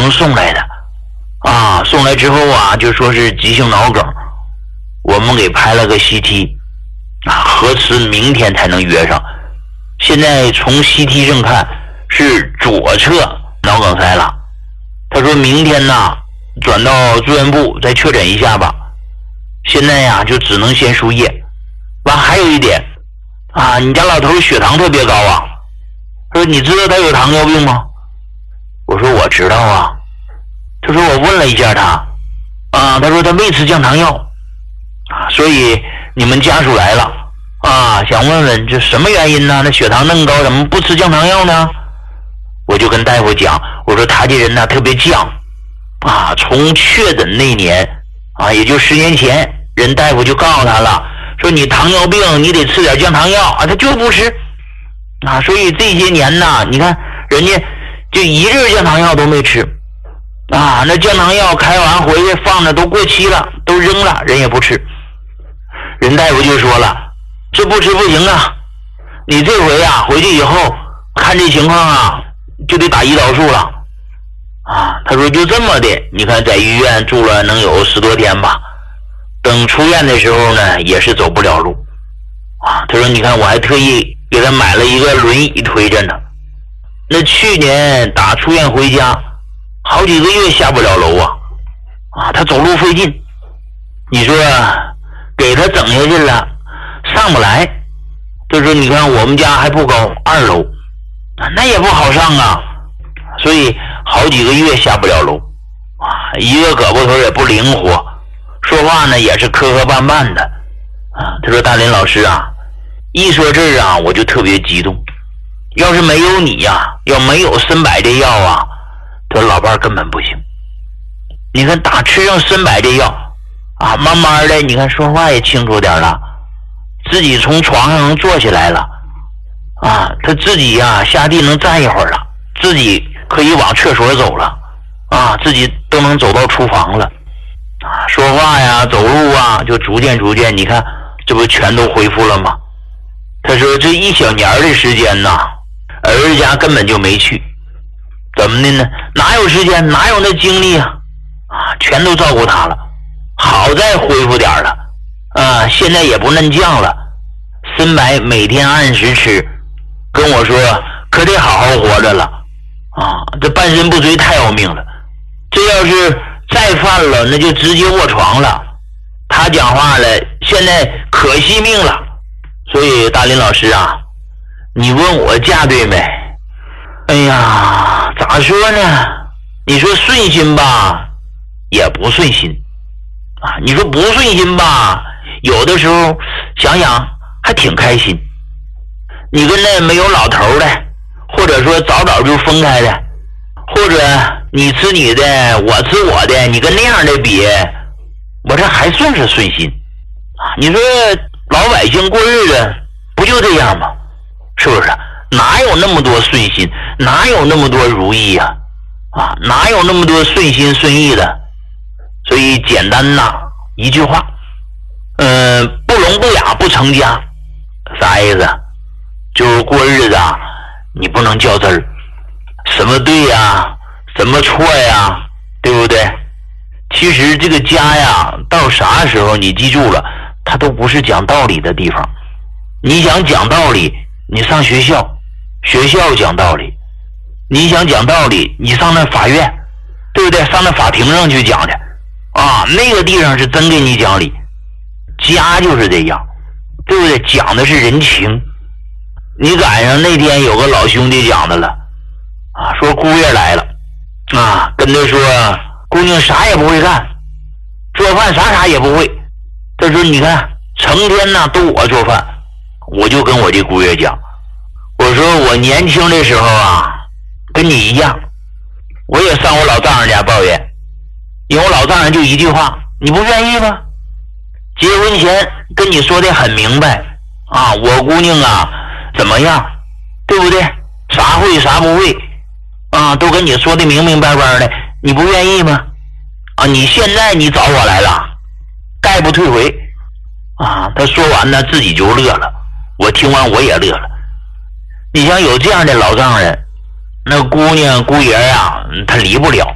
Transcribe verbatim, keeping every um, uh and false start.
城送来的，啊，送来之后啊，就说是急性脑梗，我们给拍了个 C T， 啊，核磁明天才能约上。现在从 C T 上看是左侧脑梗塞了，他说明天呢转到住院部再确诊一下吧。现在呀就只能先输液。完还有一点啊，你家老头血糖特别高啊，他说你知道他有糖尿病吗？我说我知道啊。他说我问了一下他啊，他说他没吃降糖药啊，所以你们家属来了啊，想问问这什么原因呢？那血糖那么高，怎么不吃降糖药呢？我就跟大夫讲，我说他这人呢特别犟啊，从确诊那年啊，也就十年前，人大夫就告诉他了，说你糖尿病你得吃点降糖药啊，他就不吃啊，所以这些年呢，你看人家就一粒降糖药都没吃啊，那降糖药开完回去放着都过期了，都扔了，人也不吃。人大夫就说了，这不吃不行啊，你这回啊回去以后看这情况啊就得打胰岛素了啊。他说就这么的，你看在医院住了能有十多天吧，等出院的时候呢也是走不了路啊。他说你看我还特意给他买了一个轮椅推着呢，那去年打出院回家好几个月下不了楼啊啊，他走路费劲，你说给他整下去了上不来。就说你看我们家还不高，二楼那也不好上啊，所以好几个月下不了楼啊，一个胳膊头也不灵活，说话呢也是磕磕绊绊的啊。他说大林老师啊，一说这儿啊我就特别激动，要是没有你呀、啊，要没有参柏这药啊，他说老伴根本不行。你看打吃上参柏这药啊，慢慢的你看说话也清楚点了，自己从床上能坐起来了啊，他自己呀、啊、下地能站一会儿了，自己可以往厕所走了啊，自己都能走到厨房了啊，说话呀走路啊就逐渐逐渐，你看这不全都恢复了吗？他说这一小年的时间呐，儿子家根本就没去，怎么的呢？哪有时间，哪有那精力啊？啊，全都照顾他了。好在恢复点了啊，现在也不嫩犟了。参柏每天按时吃，跟我说可得好好活着了啊！这半身不遂太要命了，这要是再犯了，那就直接卧床了。他讲话了，现在可惜命了。所以大林老师啊，你问我嫁对没？哎呀，咋说呢？你说顺心吧，也不顺心啊；你说不顺心吧，有的时候想想还挺开心。你跟那没有老头的，或者说早早就分开的，或者你吃你的，我吃我的，你跟那样的比，我这还算是顺心啊。你说老百姓过日子不就这样吗？是不是？哪有那么多顺心，哪有那么多如意呀、啊？啊，哪有那么多顺心顺意的？所以简单呐，一句话，嗯、呃，不聋不哑不成家，啥意思？就是过日子啊，你不能较真儿，什么对呀，什么错呀，对不对？其实这个家呀，到啥时候你记住了，它都不是讲道理的地方。你想讲道理，你上学校，学校讲道理；你想讲道理，你上那法院，对不对？上那法庭上去讲去啊，那个地方是真给你讲理。家就是这样，对不对？讲的是人情。你赶上那天有个老兄弟讲的了啊，说姑爷来了啊，跟他说姑娘啥也不会干，做饭啥啥也不会。他说你看成天呢都我做饭。我就跟我这姑爷讲，我说我年轻的时候啊跟你一样，我也上我老丈人家抱怨，因为我老丈人就一句话，你不愿意吗？结婚前跟你说的很明白啊，我姑娘啊怎么样，对不对？啥会啥不会啊，都跟你说的明明白白的，你不愿意吗？啊，你现在你找我来了，概不退回啊。他说完呢自己就乐了，我听完我也乐了。你想有这样的老丈人，那姑娘姑爷啊他离不了